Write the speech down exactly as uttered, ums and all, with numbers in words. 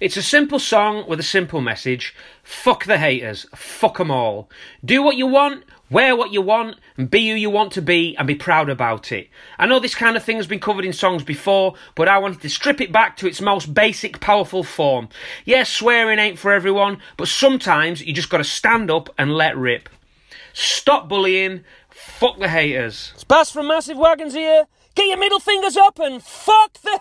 It's a simple song with a simple message. Fuck the haters. Fuck them all. Do what you want, wear what you want, and be who you want to be, and be proud about it. I know this kind of thing has been covered in songs before, but I wanted to strip it back to its most basic, powerful form. Yes, swearing ain't for everyone, but sometimes you just gotta stand up and let rip. Stop bullying. Fuck the haters. It's Bass from Massive Wagons here. Get your middle fingers up and fuck the